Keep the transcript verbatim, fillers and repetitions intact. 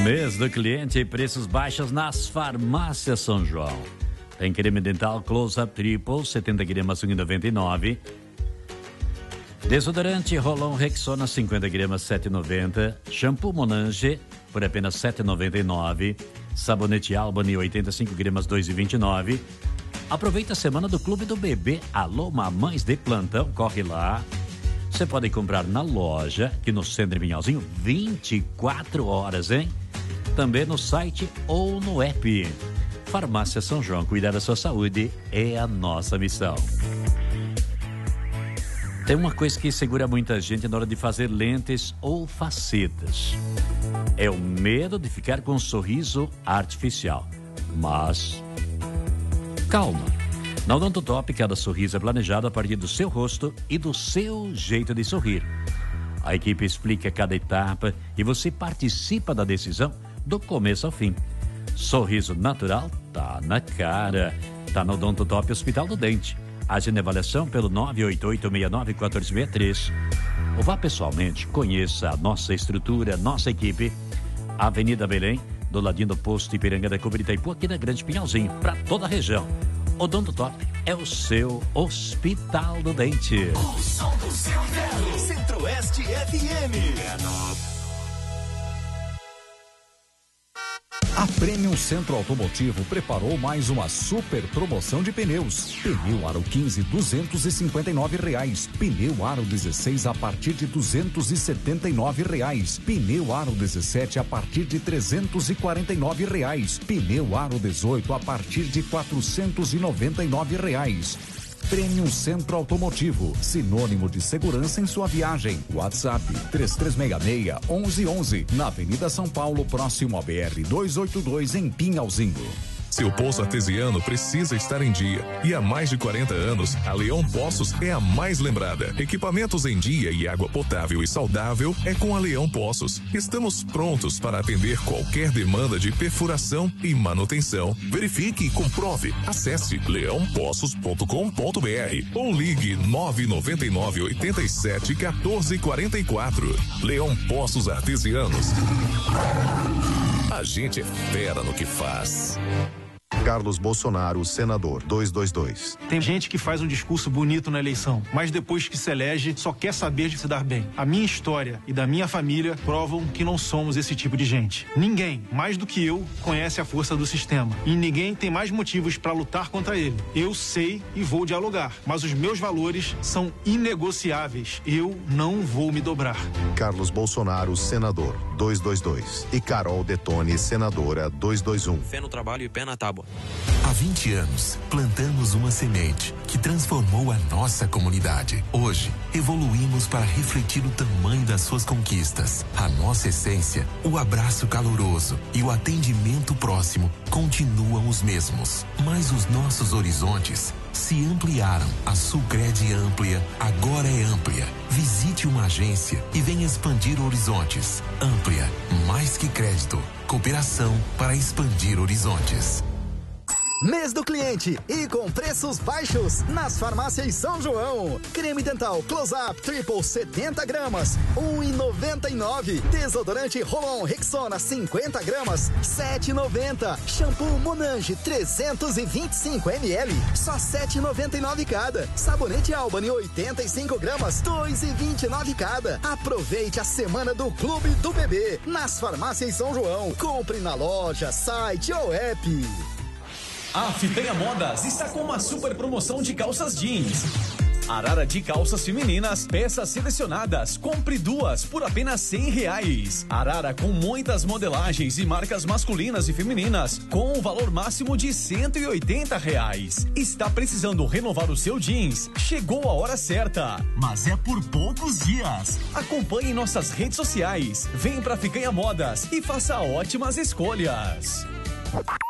Mês do cliente, preços baixos nas farmácias São João. Tem creme dental Close-Up Triple, setenta gramas, um real e noventa e nove centavos. Desodorante Rolon Rexona, cinquenta gramas, sete reais e noventa centavos. Shampoo Monange, por apenas sete reais e noventa e nove centavos. Sabonete Albany, oitenta e cinco gramas, dois reais e vinte e nove centavos. Aproveita a semana do Clube do Bebê. Alô, mamães de plantão, corre lá. Você pode comprar na loja, aqui no Centro Minhalzinho, vinte e quatro horas, hein? Também no site ou no app. Farmácia São João, cuidar da sua saúde é a nossa missão. Tem uma coisa que segura muita gente na hora de fazer lentes ou facetas. É o medo de ficar com um sorriso artificial. Mas calma. Na Odontotop, cada sorriso é planejado a partir do seu rosto e do seu jeito de sorrir. A equipe explica cada etapa e você participa da decisão do começo ao fim. Sorriso natural tá na cara. Tá no Odontotop Hospital do Dente. Agende avaliação pelo nove oito oito, seis nove, um quatro seis três. Ou vá pessoalmente, conheça a nossa estrutura, nossa equipe. Avenida Belém, do ladinho do posto Ipiranga da Cobre Itaipu, aqui na Grande Pinhalzinho, para toda a região. Odontotop é o seu Hospital do Dente. O som do seu carro. Centro-Oeste F M. A Premium Centro Automotivo preparou mais uma super promoção de pneus. Pneu Aro quinze, duzentos e cinquenta e nove reais. Pneu Aro dezesseis a partir de duzentos e setenta e nove reais. Pneu Aro dezessete a partir de trezentos e quarenta e nove reais. Pneu Aro dezoito a partir de quatrocentos e noventa e nove reais. Premium Centro Automotivo, sinônimo de segurança em sua viagem. WhatsApp três três seis seis, um um um um, na Avenida São Paulo, próximo ao B R duzentos e oitenta e dois, em Pinhalzinho. Seu poço artesiano precisa estar em dia. E há mais de quarenta anos, a Leão Poços é a mais lembrada. Equipamentos em dia e água potável e saudável é com a Leão Poços. Estamos prontos para atender qualquer demanda de perfuração e manutenção. Verifique e comprove. Acesse leão poços ponto com ponto b r ou ligue nove nove nove, oito sete, um quatro quatro quatro. Leão Poços Artesianos. A gente é fera no que faz. Carlos Bolsonaro, senador, duzentos e vinte e dois. Tem gente que faz um discurso bonito na eleição, mas depois que se elege, só quer saber de se dar bem. A minha história e da minha família provam que não somos esse tipo de gente. Ninguém, mais do que eu, conhece a força do sistema. E ninguém tem mais motivos para lutar contra ele. Eu sei e vou dialogar, mas os meus valores são inegociáveis. Eu não vou me dobrar. Carlos Bolsonaro, senador, duzentos e vinte e dois. E Carol Detone, senadora, duzentos e vinte e um. Fé no trabalho e pé na tábua. Há vinte anos, plantamos uma semente que transformou a nossa comunidade. Hoje, evoluímos para refletir o tamanho das suas conquistas. A nossa essência, o abraço caloroso e o atendimento próximo continuam os mesmos. Mas os nossos horizontes se ampliaram. A Sulcred Amplia agora é amplia. Visite uma agência e venha expandir horizontes. Amplia, mais que crédito. Cooperação para expandir horizontes. Mês do cliente e com preços baixos nas farmácias São João. Creme dental Close-Up Triple setenta gramas, um real e noventa e nove centavos. Desodorante Rolon Rexona cinquenta gramas, sete reais e noventa centavos. Shampoo Monange trezentos e vinte e cinco mililitros, só sete reais e noventa e nove centavos cada. Sabonete Albany oitenta e cinco gramas, dois reais e vinte e nove centavos cada. Aproveite a semana do Clube do Bebê nas farmácias São João. Compre na loja, site ou app. A Fitanha Modas está com uma super promoção de calças jeans. Arara de calças femininas, peças selecionadas. Compre duas por apenas cem reais. Arara com muitas modelagens e marcas masculinas e femininas, com um valor máximo de cento e oitenta reais. Está precisando renovar o seu jeans? Chegou a hora certa, mas é por poucos dias. Acompanhe nossas redes sociais. Venha pra Fitanha Modas e faça ótimas escolhas.